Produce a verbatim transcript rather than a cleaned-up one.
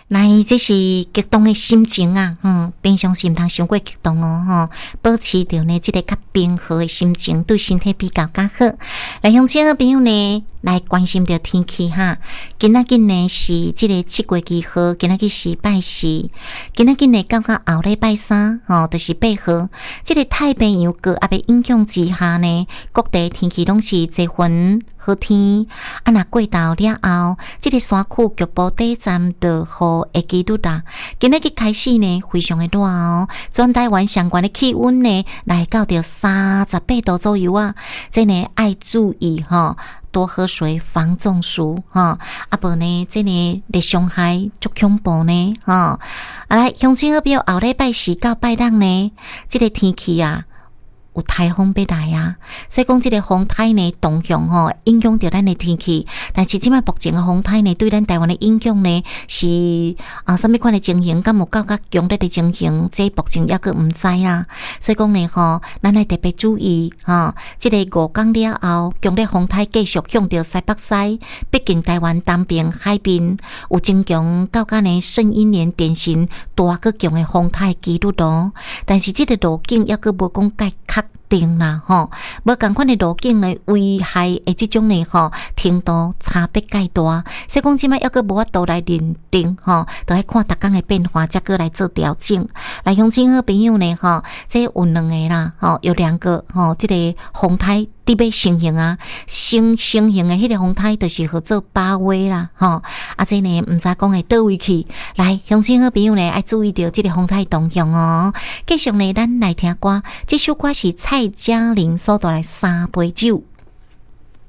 来，这是激动的心情啊，嗯，平常时毋通伤过激动哦，吼，保持着呢这个较平和的心情，对身体比较较好。来，乡亲好朋友呢，来关心着天气哈。今仔日呢是这个七月二号，今仔日是拜四，今仔日呢到到后礼拜三，吼、哦，就是八号。这个太平洋高压的影响之下呢，各地天气拢是多云好天。啊，若过到了后，这个山区局部短暂的雨会几率啦。今仔日开始呢，非常的热哦，全台湾上悬的气温呢，来到着三十八度左右啊，这呢爱注意哈、哦。多喝水，防中暑哈！啊不呢，这呢热伤害足恐怖呢哈！啊来，乡亲好朋友，后礼拜四到拜六呢，这个天气啊，有台风要来啊，所以讲这个风台呢动向吼，影响到咱的天气。但是即摆目前的风台呢，对咱台湾的影响呢是啊，什么款的情形？敢有较较强烈的情形？这目前抑个毋知啦。所以讲呢吼，咱来特别注意哈，这个五天了后，强烈风台继续向着西北西，毕竟台湾东边海边有增强到甲呢圣婴年典型大个强的风台几率咯。但是这个路径抑个无讲介确定啦吼，无共款的路径呢，危害的这种呢吼程度差别介大，所以讲即摆抑个无法度来认定吼，都要看逐工的变化，才个来做调整。来，乡亲好朋友呢吼，这有两个啦吼，有两个吼，这个风台伫要成型啊，成成型的迄个风台就是叫做八威啦吼，啊这呢毋知讲会倒位去。来，乡亲好朋友呢爱注意到这个风台动向哦。继续呢，咱来听歌，这首歌是蔡嘉玲所带来三杯酒。